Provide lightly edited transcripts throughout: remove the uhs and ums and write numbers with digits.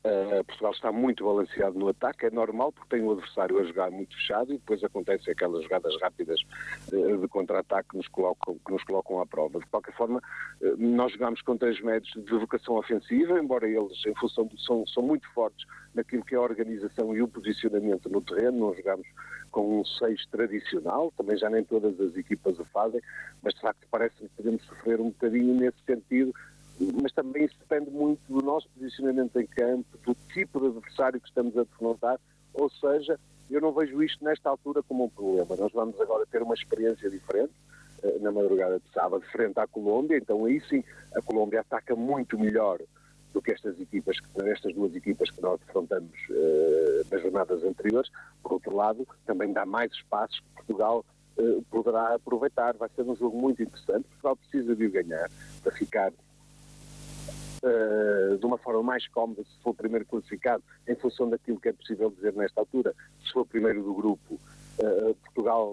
Portugal está muito balanceado no ataque, é normal porque tem o adversário a jogar muito fechado e depois acontecem aquelas jogadas rápidas de contra-ataque que nos colocam à prova. De qualquer forma, nós jogamos com 3 médios de vocação ofensiva, embora eles, em função são muito fortes naquilo que é a organização e o posicionamento no terreno. Não jogamos com um 6 tradicional, também já nem todas as equipas o fazem, mas de facto parece-me que podemos sofrer um bocadinho nesse sentido. Mas também isso depende muito do nosso posicionamento em campo, do tipo de adversário que estamos a defrontar, ou seja, eu não vejo isto nesta altura como um problema. Nós vamos agora ter uma experiência diferente, na madrugada de sábado, frente à Colômbia, então aí sim a Colômbia ataca muito melhor do que estas duas equipas que nós defrontamos nas jornadas anteriores. Por outro lado, também dá mais espaços que Portugal poderá aproveitar. Vai ser um jogo muito interessante. Portugal precisa de o ganhar para ficar de uma forma mais cómoda se for o primeiro classificado, em função daquilo que é possível dizer nesta altura. Se for o primeiro do grupo, Portugal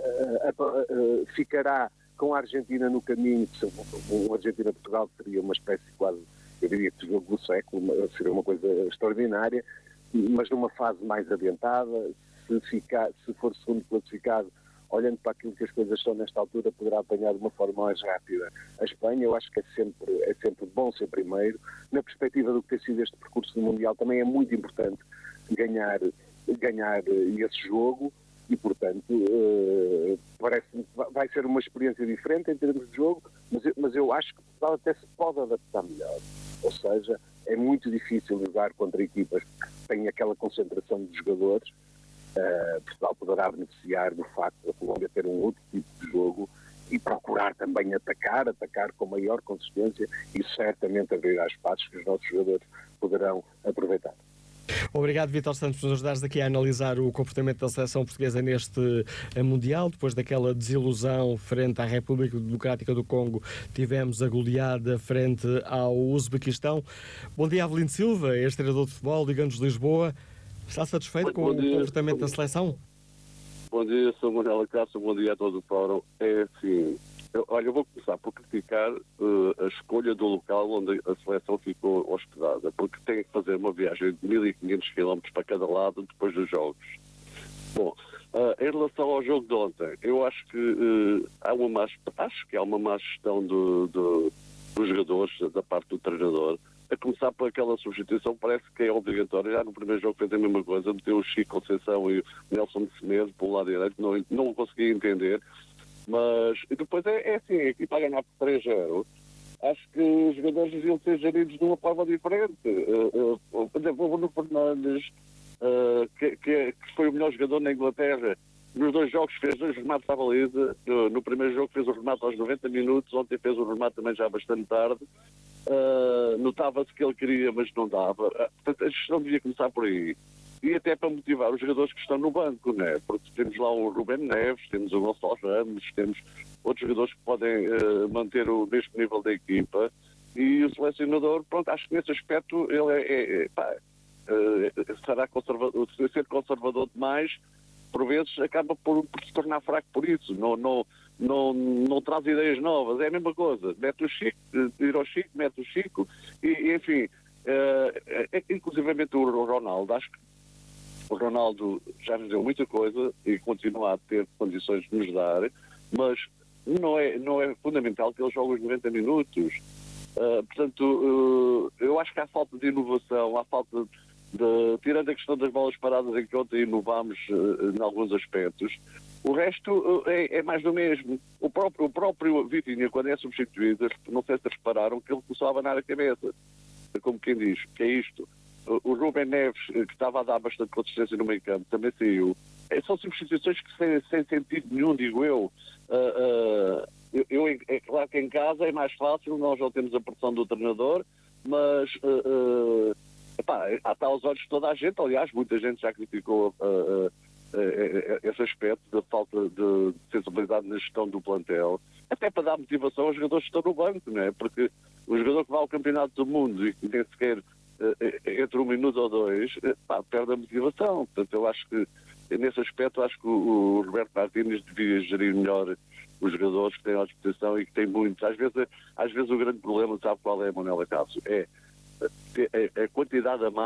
ficará com a Argentina no caminho. O Argentina-Portugal seria uma espécie quase, eu diria que jogo do século, seria uma coisa extraordinária, mas numa fase mais adiantada. Se for segundo classificado, olhando para aquilo que as coisas são nesta altura, poderá apanhar de uma forma mais rápida a Espanha. Eu acho que é sempre bom ser primeiro. Na perspectiva do que tem sido este percurso do Mundial, também é muito importante ganhar esse jogo e, portanto, parece-me que vai ser uma experiência diferente em termos de jogo, mas eu acho que Portugal até se pode adaptar melhor. Ou seja, é muito difícil jogar contra equipas que têm aquela concentração de jogadores. Portugal poderá beneficiar do facto da Colômbia ter um outro tipo de jogo e procurar também atacar com maior consistência, e certamente abrirá espaços que os nossos jogadores poderão aproveitar. Obrigado, Vítor Santos, por nos ajudares aqui a analisar o comportamento da seleção portuguesa neste Mundial. Depois daquela desilusão frente à República Democrática do Congo, tivemos a goleada frente ao Uzbequistão. Bom dia, Avelino Silva, ex-treinador de futebol, Liga-nos Lisboa. Está satisfeito com o comportamento da seleção? Bom dia, sou Manuela Cássio, bom dia a todo o fórum. É assim, eu vou começar por criticar a escolha do local onde a seleção ficou hospedada, porque tem que fazer uma viagem de 1500 km para cada lado depois dos jogos. Bom, em relação ao jogo de ontem, eu acho que há uma má gestão dos jogadores, da parte do treinador. A começar por aquela substituição, parece que é obrigatória. Já no primeiro jogo fez a mesma coisa, meteu o Chico Conceição e o Nelson de Semedo pelo lado direito, não consegui entender. Mas depois é assim, a equipa a ganhar por 3-0. Acho que os jogadores deviam ser geridos de uma forma diferente. Por exemplo, o Bruno Fernandes, que foi o melhor jogador na Inglaterra, nos 2 jogos fez 2 remates à baliza. No primeiro jogo fez o remate aos 90 minutos, ontem fez o remate também já bastante tarde. Notava-se que ele queria, mas não dava. Portanto, a gestão devia começar por aí. E até para motivar os jogadores que estão no banco, né? Porque temos lá o Rubén Neves, temos o Gonçalo Ramos, temos outros jogadores que podem manter o mesmo nível da equipa. E o selecionador, pronto, acho que nesse aspecto ele será conservador, ser conservador demais, por vezes acaba por se tornar fraco por isso. Não traz ideias novas, é a mesma coisa. Mete o Chico, tira o Chico, mete o Chico, e enfim, inclusivamente o Ronaldo, acho que o Ronaldo já nos deu muita coisa e continua a ter condições de nos dar, mas não é fundamental que ele jogue os 90 minutos. Portanto, eu acho que há falta de inovação, há falta tirando a questão das bolas paradas, em que ontem inovámos em alguns aspectos. O resto é mais do mesmo. O próprio Vitinha, quando é substituído, não sei se repararam que ele começou a abanar a cabeça. Como quem diz, que é isto. O Rubén Neves, que estava a dar bastante consistência no meio campo, também saiu. São substituições que sem sentido nenhum, digo eu. É claro que em casa é mais fácil, nós não temos a pressão do treinador, mas está aos olhos de toda a gente. Aliás, muita gente já criticou esse aspecto da falta de sensibilidade na gestão do plantel, até para dar motivação aos jogadores que estão no banco, não é? Porque o jogador que vai ao Campeonato do Mundo e que nem sequer entre 1 minuto ou 2, perde a motivação. Portanto, eu acho que nesse aspecto, acho que o Roberto Martínez devia gerir melhor os jogadores que têm à disposição e que têm muitos. Às vezes o grande problema, sabe qual é, Manuela Cássio? É a quantidade a mais